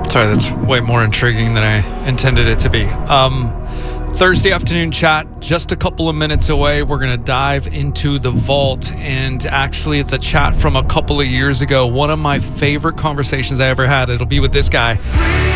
Sorry, that's way more intriguing than I intended it to be. Thursday afternoon chat, just a couple of minutes away. We're going to dive into the vault, and actually it's a chat from a couple of years ago. One of my favorite conversations I ever had. It'll be with this guy.